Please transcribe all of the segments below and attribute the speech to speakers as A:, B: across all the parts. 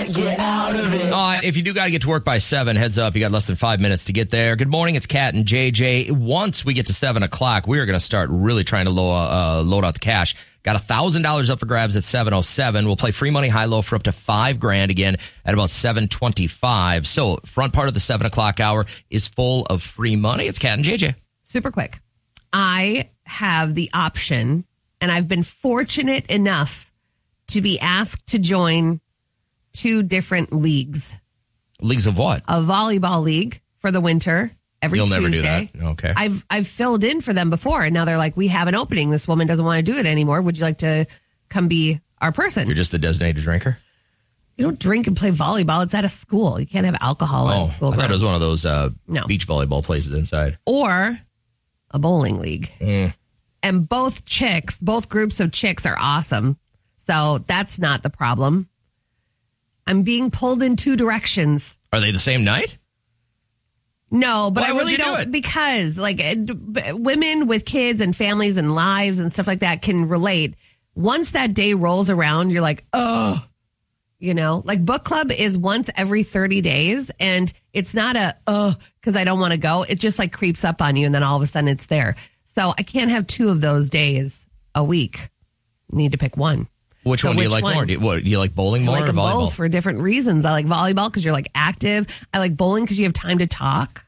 A: get out of it.
B: If you do got to get to work by 7, heads up. You got less than 5 minutes to get there. Good morning. It's Kat and JJ. Once we get to 7 o'clock, we are going to start really trying to load out the cash. Got $1,000 up for grabs at 7:07. We'll play free money high-low for up to $5,000 again at about 7:25. So front part of the 7 o'clock hour is full of free money. It's Kat and JJ.
C: Super quick. I have the option, and I've been fortunate enough to be asked to join 2 different leagues.
B: Leagues of what?
C: A volleyball league for the winter. You'll
B: never
C: Tuesday.
B: do that. Okay.
C: I've filled in for them before, and now they're like, we have an opening. This woman doesn't want to do it anymore. Would you like to come be our person?
B: You're just the designated drinker?
C: You don't drink and play volleyball. It's at a school. You can't have alcohol at school.
B: I thought it was one of those
C: No.
B: beach volleyball places inside.
C: Or a bowling league. And both groups of chicks are awesome. So that's not the problem. I'm being pulled in 2 directions.
B: Are they the same night?
C: No, but
B: Why
C: I
B: would
C: really
B: you do
C: don't
B: it?
C: because women with kids and families and lives and stuff like that can relate. Once that day rolls around, you're like, oh, like book club is once every 30 days, and it's not because I don't want to go. It just like creeps up on you, and then all of a sudden it's there. So I can't have 2 of those days a week. You need to pick one.
B: Which one do you like more? Do you like bowling more
C: I like
B: or
C: them
B: volleyball?
C: both for different reasons. I like volleyball because you're like active. I like bowling because you have time to talk.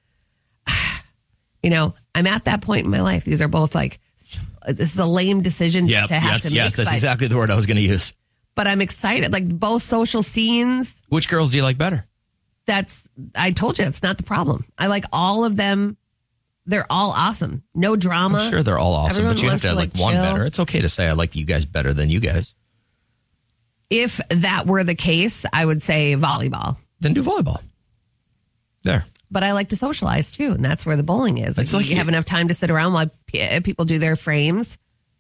C: I'm at that point in my life. These are both like, this is a lame decision to have to make.
B: Yes, that's exactly the word I was going to use.
C: But I'm excited. Like both social scenes.
B: Which girls do you like better?
C: I told you, it's not the problem. I like all of them. They're all awesome. No drama.
B: I'm sure they're all awesome,
C: Everyone
B: but you have
C: wants
B: to like one
C: chill.
B: better. It's okay to say I like you guys better than you guys.
C: If that were the case, I would say volleyball.
B: Then do volleyball. There.
C: But I like to socialize too, and that's where the bowling is.
B: It's like
C: you have enough time to sit around while people do their frames.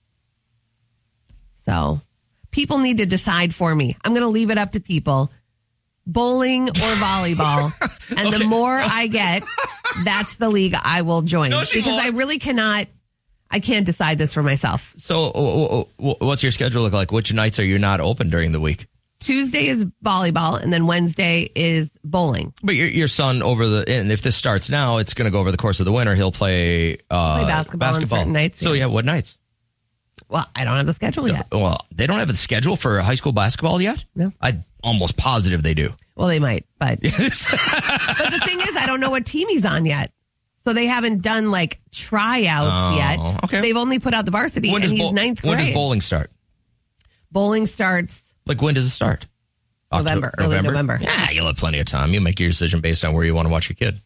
C: So people need to decide for me. I'm going to leave it up to people. Bowling or volleyball. And the more I get, that's the league I will join.
B: No, she
C: because
B: won't.
C: I really I can't decide this for myself.
B: So what's your schedule look like? Which nights are you not open during the week?
C: Tuesday is volleyball, and then Wednesday is bowling.
B: But your son and if this starts now, it's going to go over the course of the winter. He'll play
C: basketball on certain nights.
B: So what nights?
C: Well, I don't have the schedule yet.
B: Well, they don't have a schedule for high school basketball yet?
C: No.
B: I'm almost positive they do.
C: Well, they might, but but the thing is, I don't know what team he's on yet. So they haven't done like tryouts yet.
B: Okay.
C: They've only put out the varsity, and he's ninth grade.
B: When does bowling start?
C: Bowling starts
B: Like when does it start?
C: November, early November.
B: Yeah, you'll have plenty of time. You'll make your decision based on where you want to watch your kid.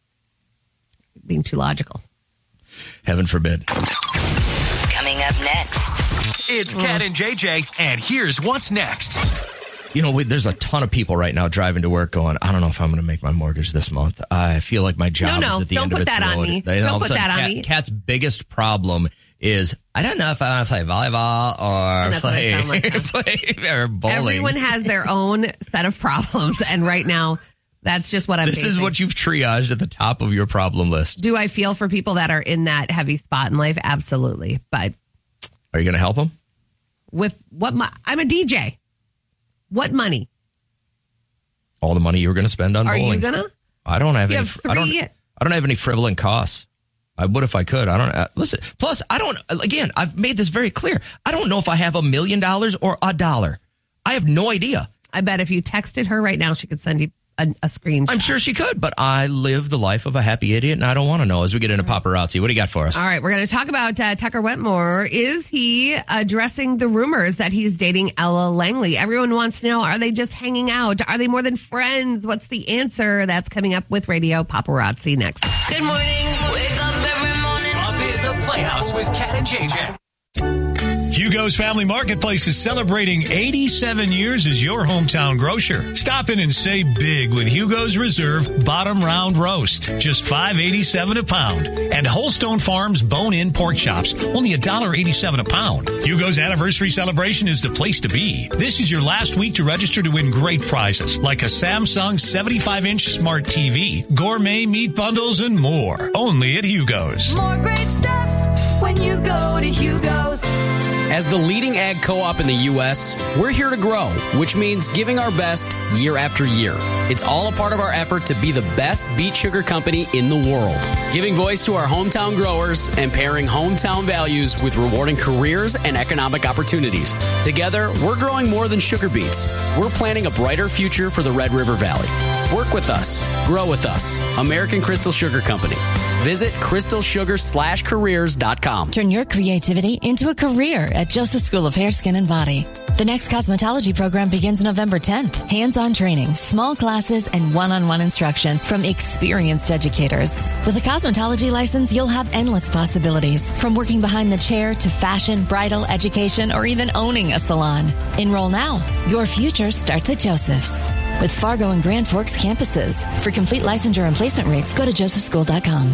C: Being too logical.
B: Heaven forbid.
D: Coming up next.
E: It's Kat and JJ, and here's what's next.
B: There's a ton of people right now driving to work going, I don't know if I'm going to make my mortgage this month. I feel like my job is at the end of its road.
C: Don't put that on me. Don't put that on me.
B: Kat's biggest problem is, I don't know if I want to play volleyball or play or bowling.
C: Everyone has their own set of problems, and right now, that's just what I'm
B: This
C: facing.
B: is what you've triaged at the top of your problem list.
C: Do I feel for people that are in that heavy spot in life? Absolutely. But
B: are you going to help them?
C: With what? I'm a DJ. What money?
B: All the money you were going to spend on bowling.
C: Are you gonna?
B: I don't have
C: You
B: any.
C: have three-
B: I don't have any frivolous costs. I would if I could. I don't listen. Plus, I don't. Again, I've made this very clear. I don't know if I have $1 million or $1. I have no idea.
C: I bet if you texted her right now, she could send you a screenshot.
B: I'm sure she could, but I live the life of a happy idiot, and I don't want to know. As we get into paparazzi, what do you got for us?
C: All right, we're going to talk about Tucker Wetmore. Is he addressing the rumors that he's dating Ella Langley? Everyone wants to know, are they just hanging out? Are they more than friends? What's the answer? That's coming up with Radio Paparazzi next.
D: Good morning. Wake up every morning.
E: Up in the Playhouse with Kat and JJ.
F: Hugo's Family Marketplace is celebrating 87 years as your hometown grocer. Stop in and save big with Hugo's Reserve Bottom Round Roast, just $5.87 a pound. And Holstone Farms Bone-In Pork Chops, only $1.87 a pound. Hugo's anniversary celebration is the place to be. This is your last week to register to win great prizes, like a Samsung 75-inch smart TV, gourmet meat bundles, and more. Only at Hugo's.
A: More great stuff when you go to Hugo's. As the leading ag co-op in the U.S., we're here to grow, which means giving our best year after year. It's all a part of our effort to be the best beet sugar company in the world, giving voice to our hometown growers and pairing hometown values with rewarding careers and economic opportunities. Together, we're growing more than sugar beets. We're planning a brighter future for the Red River Valley. Work with us. Grow with us. American Crystal Sugar Company. Visit crystalsugar/careers.com.
G: Turn your creativity into a career at Joseph School of Hair, Skin, and Body. The next cosmetology program begins November 10th. Hands-on training, small classes, and one-on-one instruction from experienced educators. With a cosmetology license, you'll have endless possibilities, from working behind the chair to fashion, bridal, education, or even owning a salon. Enroll now. Your future starts at Joseph's. With Fargo and Grand Forks campuses. For complete licensure and placement rates, go to josephschool.com.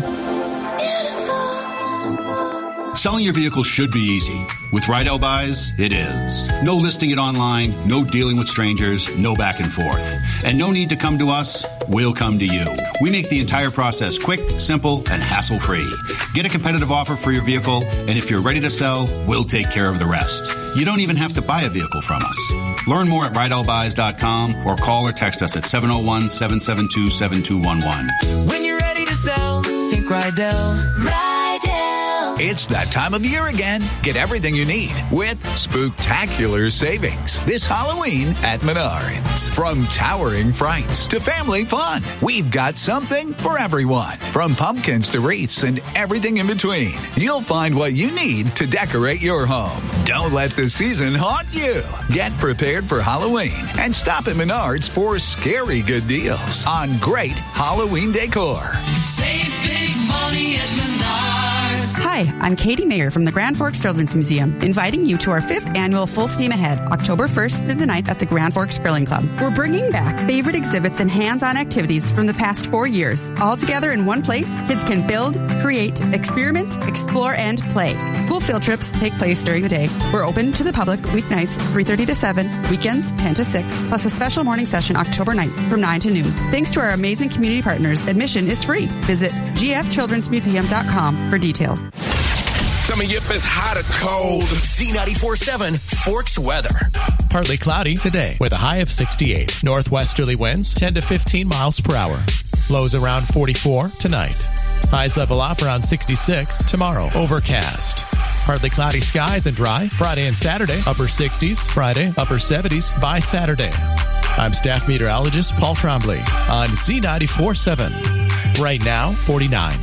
H: Selling your vehicle should be easy. With Rydell Buys, it is. No listing it online, no dealing with strangers, no back and forth. And no need to come to us, we'll come to you. We make the entire process quick, simple, and hassle-free. Get a competitive offer for your vehicle, and if you're ready to sell, we'll take care of the rest. You don't even have to buy a vehicle from us. Learn more at RydellBuys.com or call or text us at 701-772-7211.
E: When you're ready to sell, think Rydell. It's that time of year again. Get everything you need with spooktacular savings this Halloween at Menards. From towering frights to family fun, we've got something for everyone. From pumpkins to wreaths and everything in between, you'll find what you need to decorate your home. Don't let the season haunt you. Get prepared for Halloween and stop at Menards for scary good deals on great Halloween decor.
I: Save big money at Menards.
J: Hi, I'm Katie Mayer from the Grand Forks Children's Museum, inviting you to our 5th annual Full Steam Ahead, October 1st through the 9th at the Grand Forks Grilling Club. We're bringing back favorite exhibits and hands-on activities from the past 4 years. All together in one place, kids can build, create, experiment, explore, and play. School field trips take place during the day. We're open to the public weeknights 3:30 to 7, weekends 10 to 6, plus a special morning session October 9th from 9 to noon. Thanks to our amazing community partners, admission is free. Visit gfchildrensmuseum.com for details.
E: Coming up is hot or cold. Z94.7 Forks weather.
K: Partly cloudy today with a high of 68. Northwesterly winds 10 to 15 miles per hour. Lows around 44 tonight. Highs level off around 66 tomorrow. Overcast. Partly cloudy skies and dry. Friday and Saturday, upper 60s. Friday, upper 70s by Saturday. I'm staff meteorologist Paul Trombley on Z94.7. Right now, 49.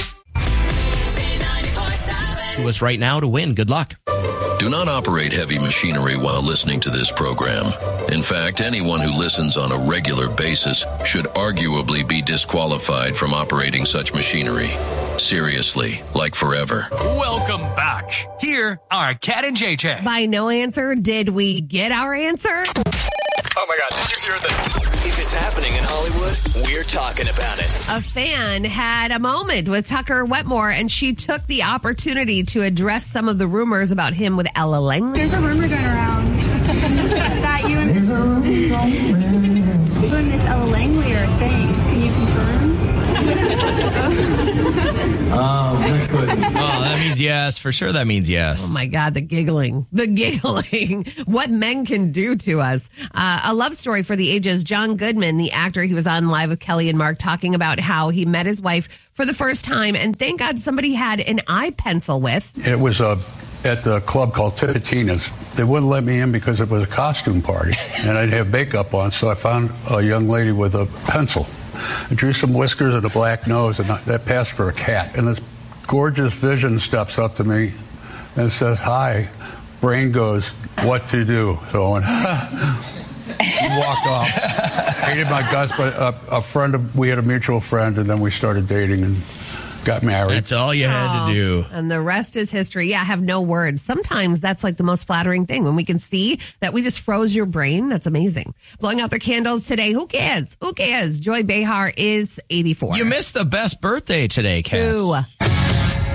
B: To us right now to win. Good luck.
L: Do not operate heavy machinery while listening to this program. In fact, anyone who listens on a regular basis should arguably be disqualified from operating such machinery. Seriously, like forever.
E: Welcome back. Here are Kat and JJ.
C: By no answer, did we get our answer?
E: Oh my God, did you hear this?
M: If it's happening in Hollywood, we're talking about it.
C: A fan had a moment with Tucker Wetmore, and she took the opportunity to address some of the rumors about him with Ella Langley.
N: There's a rumor going around that you and Miss Ella Langley are a thing. Can you confirm?
B: Next question. Oh, that means yes. For sure, that means yes.
C: Oh, my God, the giggling. The giggling. What men can do to us. A love story for the ages. John Goodman, the actor, he was on Live with Kelly and Mark talking about how he met his wife for the first time, and thank God somebody had an eye pencil with.
O: It was at the club called Tipitina's. They wouldn't let me in because it was a costume party, and I'd have makeup on, so I found a young lady with a pencil. I drew some whiskers and a black nose, and that passed for a cat. And this gorgeous vision steps up to me and says, "Hi." Brain goes, "What to do?" So I went, walked off. Hated my guts, but we had a mutual friend, and then we started dating and got married.
B: That's all you had to do.
C: And the rest is history. Yeah, I have no words. Sometimes that's like the most flattering thing. When we can see that we just froze your brain, that's amazing. Blowing out their candles today. Who cares? Who cares? Joy Behar is 84.
B: You missed the best birthday today, Cass.
C: Who?